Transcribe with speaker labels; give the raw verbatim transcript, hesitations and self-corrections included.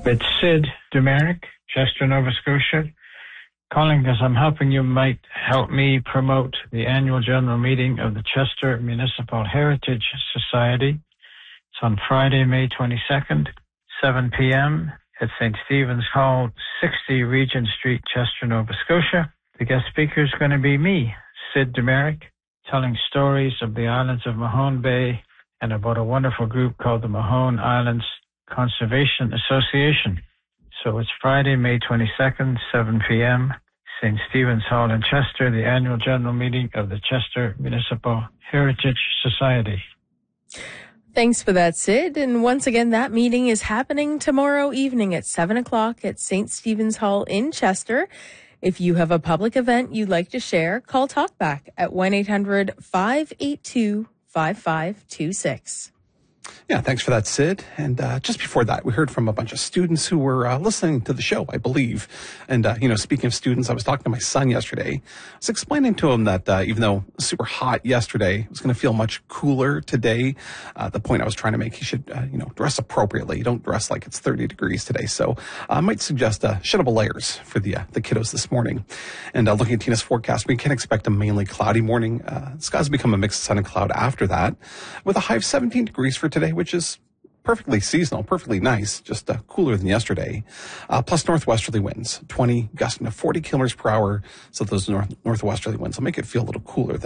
Speaker 1: It's Sid Demerick, Chester, Nova Scotia, calling because I'm hoping you might help me promote the annual general meeting of the Chester Municipal Heritage Society. It's on Friday, May twenty-second, seven p.m. at Saint Stephen's Hall, sixty Regent Street, Chester, Nova Scotia. The guest speaker is going to be me, Sid Demerick, telling stories of the islands of Mahone Bay and about a wonderful group called the Mahone Islands Conservation Association. So it's Friday, May twenty-second, seven p.m., Saint Stephen's Hall in Chester, the annual general meeting of the Chester Municipal Heritage Society.
Speaker 2: Thanks for that, Sid. And once again, that meeting is happening tomorrow evening at seven o'clock at Saint Stephen's Hall in Chester. If you have a public event you'd like to share, call Talkback at one eight hundred five eight two five five two six.
Speaker 3: Yeah, thanks for that, Sid. And uh, just before that, we heard from a bunch of students who were uh, listening to the show, I believe. And, uh, you know, speaking of students, I was talking to my son yesterday. I was explaining to him that uh, even though it was super hot yesterday, it was going to feel much cooler today. Uh, the point I was trying to make, he should, uh, you know, dress appropriately. You don't dress like it's thirty degrees today. So uh, I might suggest uh, shuttable layers for the uh, the kiddos this morning. And uh, looking at Tina's forecast, we can expect a mainly cloudy morning. Uh, the skies become a mix of sun and cloud after that, with a high of seventeen degrees for today, which is perfectly seasonal, perfectly nice, just uh, cooler than yesterday. Uh, plus northwesterly winds, twenty, gusting to forty kilometers per hour. So those north northwesterly winds will make it feel a little cooler than